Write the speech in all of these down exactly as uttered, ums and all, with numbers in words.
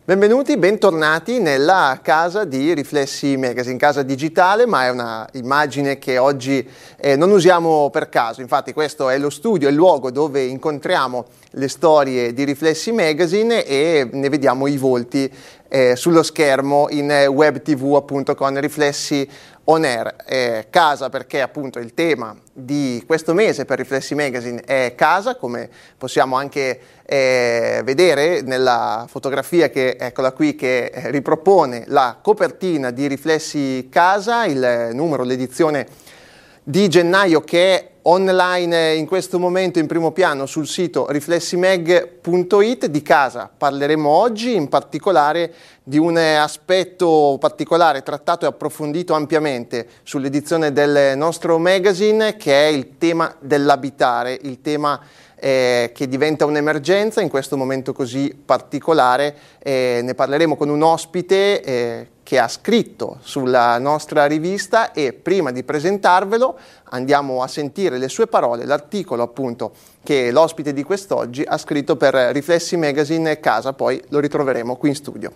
Benvenuti, bentornati nella casa di Riflessi Magazine, casa digitale, ma è una immagine che oggi eh, non usiamo per caso. Infatti questo è lo studio, è il luogo dove incontriamo le storie di Riflessi Magazine e ne vediamo i volti eh, sullo schermo in web tv, appunto, con Riflessi On Air. Eh, casa perché appunto il tema di questo mese per Riflessi Magazine è casa, come possiamo anche eh, vedere nella fotografia che eccola qui che ripropone la copertina di Riflessi Casa, il numero, l'edizione di gennaio che è online in questo momento in primo piano sul sito riflessimag punto it. Di casa parleremo oggi, in particolare di un aspetto particolare trattato e approfondito ampiamente sull'edizione del nostro magazine, che è il tema dell'abitare, il tema eh, che diventa un'emergenza in questo momento così particolare. Eh, ne parleremo con un ospite eh, che ha scritto sulla nostra rivista e prima di presentarvelo andiamo a sentire le sue parole, l'articolo appunto che l'ospite di quest'oggi ha scritto per Riflessi Magazine Casa, poi lo ritroveremo qui in studio.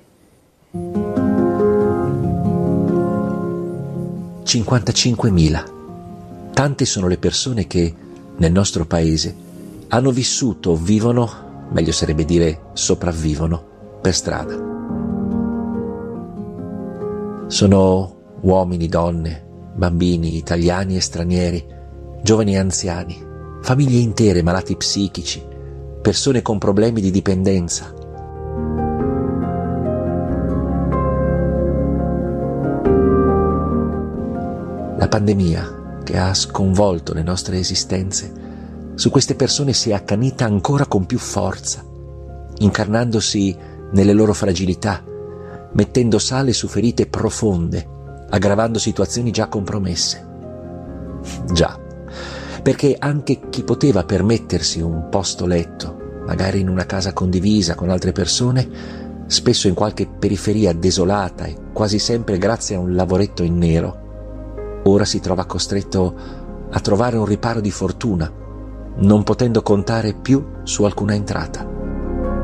cinquantacinquemila. Tante sono le persone che nel nostro paese hanno vissuto o vivono, meglio sarebbe dire sopravvivono, per strada. Sono uomini, donne, bambini, italiani e stranieri, giovani e anziani, famiglie intere, malati psichici, persone con problemi di dipendenza. La pandemia, che ha sconvolto le nostre esistenze, su queste persone si è accanita ancora con più forza, incarnandosi nelle loro fragilità, mettendo sale su ferite profonde, aggravando situazioni già compromesse. Già, perché anche chi poteva permettersi un posto letto, magari in una casa condivisa con altre persone, spesso in qualche periferia desolata e quasi sempre grazie a un lavoretto in nero, ora si trova costretto a trovare un riparo di fortuna, non potendo contare più su alcuna entrata.